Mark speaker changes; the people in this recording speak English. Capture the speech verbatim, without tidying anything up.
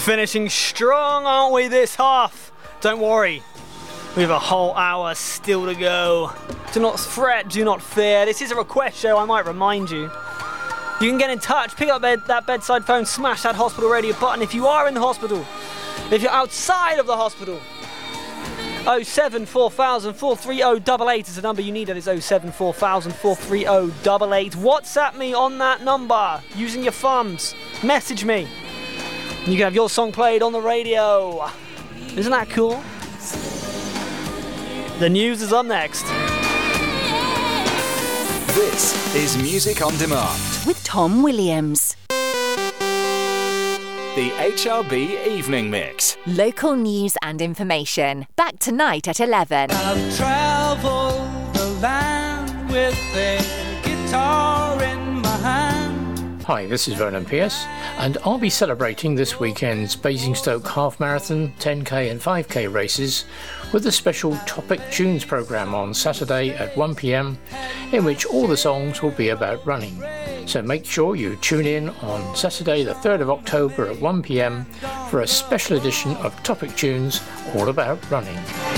Speaker 1: Finishing strong, aren't we, this half? Don't worry, we have a whole hour still to go. Do not fret, do not fear. This is a request show, I might remind you. You can get in touch, pick up bed, that bedside phone, smash that hospital radio button if you are in the hospital. If you're outside of the hospital, oh seven four thousand four three oh eight eight is the number you need. That is oh seven four thousand four three oh eight eight. WhatsApp me on that number using your thumbs. Message me. You can have your song played on the radio. Isn't that cool? The news is up next.
Speaker 2: This is Music on Demand
Speaker 3: with Tom Williams.
Speaker 2: The H R B Evening Mix.
Speaker 3: Local news and information. Back tonight at eleven.
Speaker 4: I've travelled the land with a guitar in my hand.
Speaker 5: Hi, this is Vernon Pierce, and I'll be celebrating this weekend's Basingstoke Half Marathon, ten K and five K races with a special Topic Tunes programme on Saturday at one p m, in which all the songs will be about running. So make sure you tune in on Saturday the third of October at one p m for a special edition of Topic Tunes all about running.